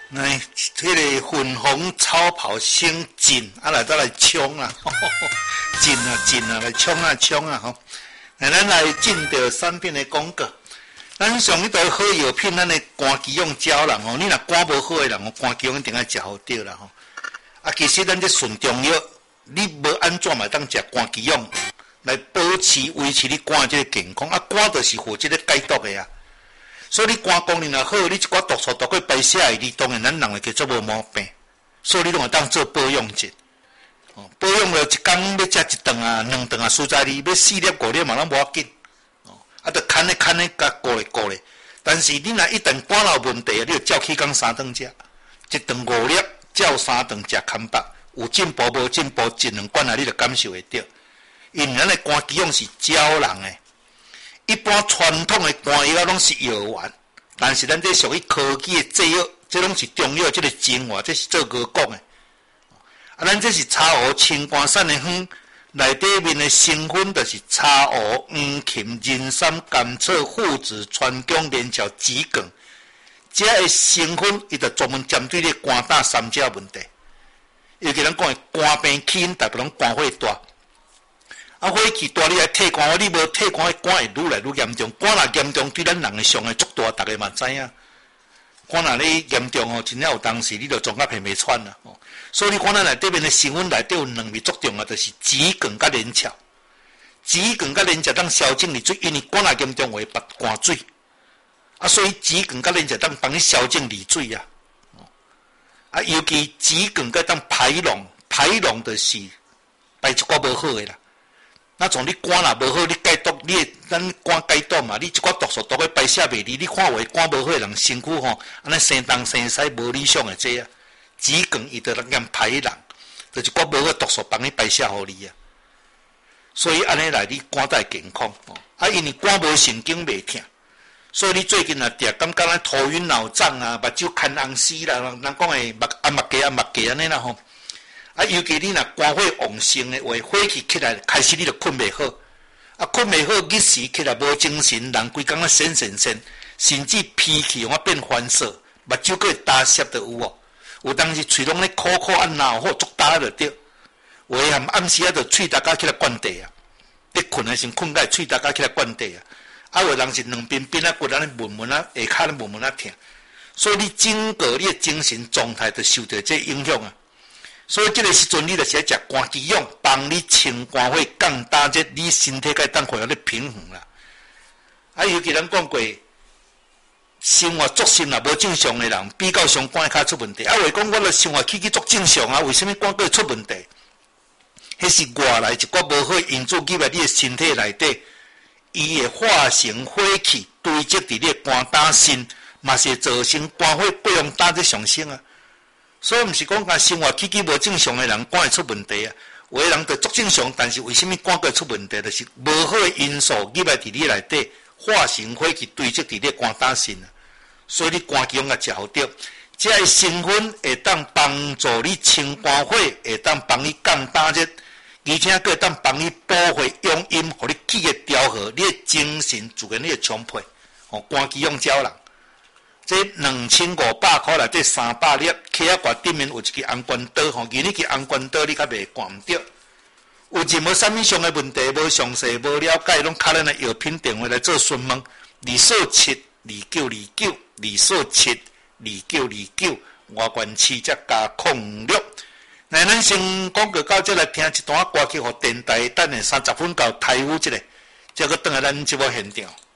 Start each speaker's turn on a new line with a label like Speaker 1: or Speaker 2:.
Speaker 1: 来，迄个粉红超跑先进，来再来冲啊！进啊，来冲啊！吼，来咱来进到产品的广告。咱上一道好药品，咱的肝肌用胶人吼，你若肝无好的人吼，肝肌用一定要食好对啦吼。其实咱这顺中药，你无安怎嘛当食肝肌用来保持维持你肝这个健康。肝就是负责咧解毒的啊。所以你肝功能若好，你一寡毒素都过排泄的，你当然咱人会叫做无毛病。所以你拢会当做保养剂。保养了一工要食一顿啊、两顿啊，实在你要4粒5粒嘛，拢无要紧。就牵咧，甲顾咧。但是你若一旦肝有问题，你就照起工3顿食，一顿5粒，照3顿食牵白，有进步无进步，一两罐啊，你就感受会到。因为咱的肝肌用是胶囊的。一般传统的肝药拢是药丸，但是咱这属于科技的制药，这拢是中药，这个精华，这是做高讲的。咱这是茶壶清肝散的方，内底面的成分就是茶壶、黄芩、人参、甘草、附子、川芎、连翘、桔梗，这个成分伊就专门针对你肝胆3者问题。尤其咱讲的肝病起因，大部分肝火大。火气大，你来退肝，你无退肝，肝会愈来愈严重。肝若严重，对咱人的伤害足大，大家嘛知影。肝若你严重哦，真正有当时你就总甲皮袂喘啦。所以你看咱内底面的成分内底有2味足重要，就是桔梗甲连翘。桔梗甲连翘当消肿利水，因为肝若严重会拔肝水。所以桔梗甲连翘当帮你消肿利水啊。尤其桔梗甲当排脓就是排一寡无好的啦。那从你肝若无好，你解毒，咱肝解毒嘛，你一寡毒素都会排泄袂离。你看为肝无好的人，身躯吼，安尼生东生西无理想的这啊，桔梗伊就能够排脓，就一寡无好毒素帮你排泄互你啊。所以安尼来，你肝才会健康因为肝无神经袂痛，所以你最近啊，常感觉咱头晕脑胀啊，目睭看红丝啦，人讲的目睭安尼啦吼。尤其你若肝火旺盛的话，火气起来，开始你就困袂好，困袂好，一时起来无精神，人规工神，甚至脾气变烦躁，目睭佫会打涩都有哦。有当时喙拢咧苦闹好，足打就对。有诶暗时就喙大家起来灌地啊，你困的时困甲喙大家起来灌地啊。有人是两边骨安尼闷下骹咧闷痛，所以你整个你的精神状态就受到这影响啊。所以这个时阵，你就是要食肝肌用，帮你清肝火，降打这你身体个当回来咧平衡啦。尤其咱讲过，生活作息若无正常的人，比较上肝较出问题。话讲我的生活起足正常啊，为什么肝会出问题？迄是外来一寡无好因素入来你的身体内底，伊会化成火气堆积伫你的肝胆肾，嘛是造成肝火不用打这上升啊。所以毋是讲甲生活起无正常的人肝会出问题啊，有的人就足正常，但是为什么肝会出问题？就是无好的因素入来伫你内底，化成火气堆积伫你肝胆肾啊。所以你肝肌用甲食好对，这个成分会当帮助你清肝火，会当帮你降胆热，而且佫会当帮你补回阳阴，互你气个调和，你的精神自然你会充沛。肝肌用胶囊。这2500块内底300粒，起啊挂顶面有一支红关刀因为迄支红关刀你较袂挂毋着。有任何啥物上的问题，无详细无了解，拢敲咱的药品电话来做询问，2472929，2472929，外观市则加06。那咱先广告到这来听一段歌曲，互电台等下30分到台语这个，再搁转来咱节目现场。